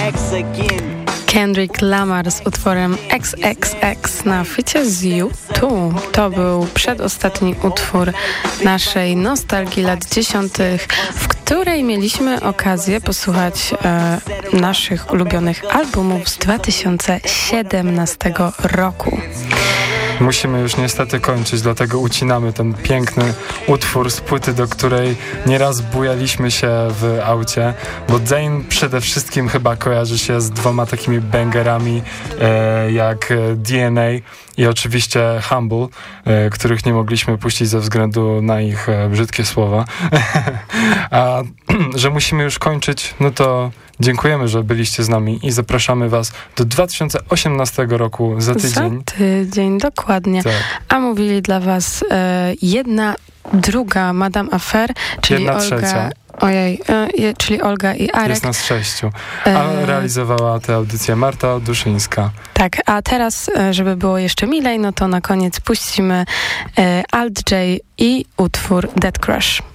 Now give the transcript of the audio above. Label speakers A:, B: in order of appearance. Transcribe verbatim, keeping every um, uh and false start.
A: Kendrick Lamar z utworem X X X na fycie z U dwa. To był przedostatni utwór naszej nostalgii lat dziesiątych, w której mieliśmy okazję posłuchać e, naszych ulubionych albumów z dwa tysiące siedemnastego roku.
B: Musimy już niestety kończyć, dlatego ucinamy ten piękny utwór z płyty, do której nieraz bujaliśmy się w aucie, bo Zayn przede wszystkim chyba kojarzy się z dwoma takimi bangerami e, jak D N A i oczywiście Humble, e, których nie mogliśmy puścić ze względu na ich e, brzydkie słowa. A że musimy już kończyć, no to dziękujemy, że byliście z nami i zapraszamy was do dwa tysiące osiemnastego roku za tydzień.
A: Za tydzień, dokładnie. Tak. A mówili dla was e, jedna, druga Madame Affair, czyli
B: jedna
A: Olga...
B: trzecia.
A: Ojej, e, czyli Olga i Arek.
B: Jest nas sześciu. A e... realizowała tę audycję Marta Duszyńska.
A: Tak, a teraz, żeby było jeszcze milej, no to na koniec puścimy e, Alt J i utwór Dead Crush.